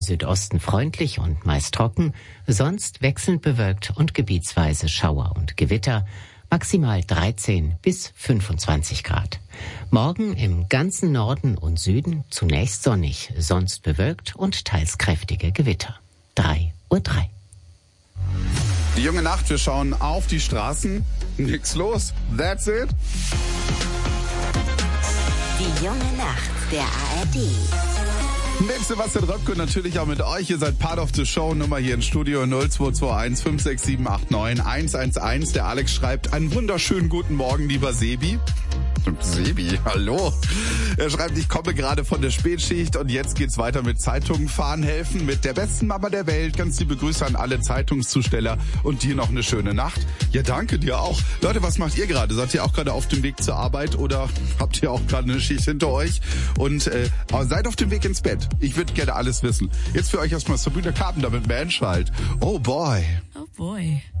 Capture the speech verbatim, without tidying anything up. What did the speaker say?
Südosten freundlich und meist trocken, sonst wechselnd bewölkt und gebietsweise Schauer und Gewitter, maximal dreizehn bis fünfundzwanzig Grad. Morgen im ganzen Norden und Süden zunächst sonnig, sonst bewölkt und teils kräftige Gewitter. drei Uhr drei. Die junge Nacht, wir schauen auf die Straßen. Nix los. That's it. Die junge Nacht der A R D. Neben Sebastian Röpke natürlich auch mit euch. Ihr seid Part of the Show. Nummer hier im Studio null zwei zwei eins fünf sechs sieben acht neun eins eins eins. Der Alex schreibt, einen wunderschönen guten Morgen, lieber Sebi. Sebi, hallo. Er schreibt, ich komme gerade von der Spätschicht und jetzt geht's weiter mit Zeitungen fahren helfen mit der besten Mama der Welt. Ganz liebe Grüße an alle Zeitungszusteller und dir noch eine schöne Nacht. Ja, danke dir auch. Leute, was macht ihr gerade? Seid ihr auch gerade auf dem Weg zur Arbeit oder habt ihr auch gerade eine Schicht hinter euch? Und äh, seid auf dem Weg ins Bett. Ich würde gerne alles wissen. Jetzt für euch erstmal Sabrina Carpenter mit Manchild. Oh boy. Oh boy.